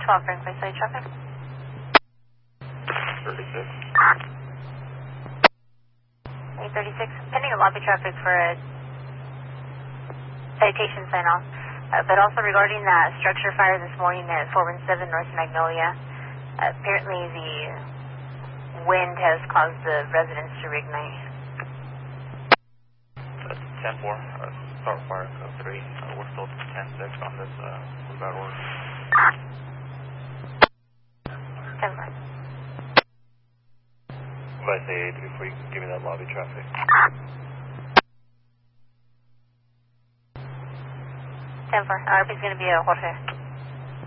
offering by side traffic. 36. 836, pending a lobby traffic for a citation sign off. But also regarding that structure fire this morning at 417 North Magnolia, apparently the wind has caused the residents to reignite. That's 10-4, start fire code 3. We're still 10-6 on this without order. 10-4. If I say 834, you can give me that lobby traffic. 10-4. RP is going to be a Jorge.